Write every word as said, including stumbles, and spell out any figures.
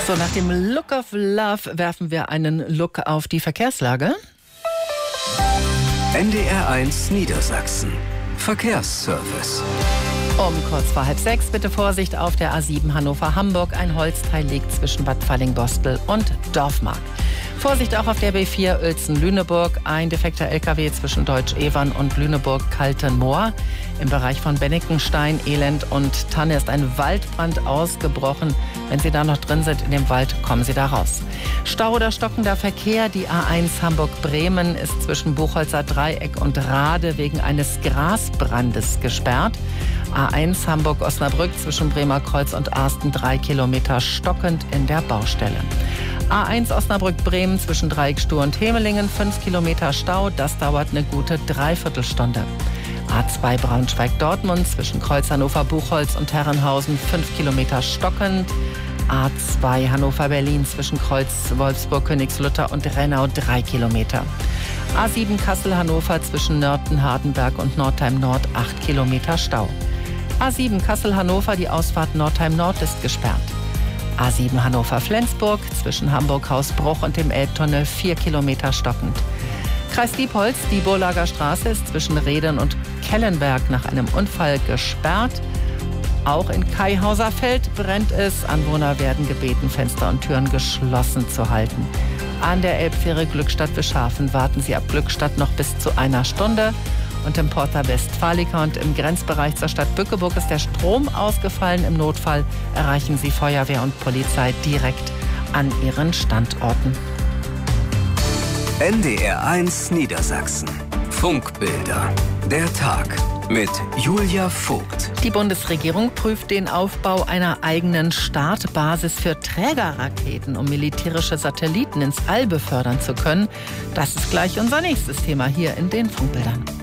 So, nach dem Look of Love werfen wir einen Look auf die Verkehrslage. N D R eins Niedersachsen. Verkehrsservice. Um kurz vor halb sechs bitte Vorsicht auf der A sieben Hannover-Hamburg. Ein Holzteil liegt zwischen Bad Falling-Bostel und Dorfmark. Vorsicht auch auf der B vier Uelzen-Lüneburg. Ein defekter L K W zwischen Deutsch-Evern und Lüneburg-Kaltenmoor. Im Bereich von Bennickenstein, Elend und Tanne ist ein Waldbrand ausgebrochen. Wenn Sie da noch drin sind in dem Wald, kommen Sie da raus. Stau oder stockender Verkehr. Die A eins Hamburg-Bremen ist zwischen Buchholzer Dreieck und Rade wegen eines Grasbrandes gesperrt. A eins Hamburg-Osnabrück zwischen Bremer Kreuz und Arsten drei Kilometer stockend in der Baustelle. A eins Osnabrück-Bremen zwischen Dreieckstuhl und Hemelingen, fünf Kilometer Stau. Das dauert eine gute Dreiviertelstunde. A zwei Braunschweig-Dortmund zwischen Kreuz Hannover-Buchholz und Herrenhausen, fünf Kilometer stockend. A zwei Hannover-Berlin zwischen Kreuz Wolfsburg-Königslutter und Rennau, drei Kilometer. A sieben Kassel-Hannover zwischen Nörten-Hardenberg und Nordheim-Nord, acht Kilometer Stau. A sieben Kassel-Hannover, die Ausfahrt Nordheim-Nord ist gesperrt. A sieben Hannover-Flensburg zwischen Hamburg-Hausbruch und dem Elbtunnel, vier Kilometer stockend. Kreis Diepholz, die Burlager Straße ist zwischen Reden und Kellenberg nach einem Unfall gesperrt. Auch in Kaihauserfeld brennt es. Anwohner werden gebeten, Fenster und Türen geschlossen zu halten. An der Elbfähre Glückstadt-Wischhafen warten Sie ab Glückstadt noch bis zu einer Stunde. Und im Porta Westfalica und im Grenzbereich zur Stadt Bückeburg ist der Strom ausgefallen. Im Notfall erreichen Sie Feuerwehr und Polizei direkt an ihren Standorten. N D R eins Niedersachsen. Funkbilder. Der Tag mit Julia Vogt. Die Bundesregierung prüft den Aufbau einer eigenen Startbasis für Trägerraketen, um militärische Satelliten ins All befördern zu können. Das ist gleich unser nächstes Thema hier in den Funkbildern.